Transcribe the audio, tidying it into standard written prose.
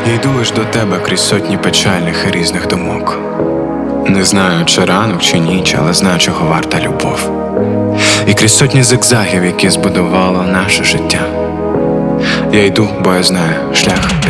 Я йду аж до тебе крізь сотні печальних і різних думок. Не знаю, чи ранок, чи ніч, але знаю, чого варта любов. І крізь сотні зигзагів, які збудувало наше життя. Я йду, бо я знаю шлях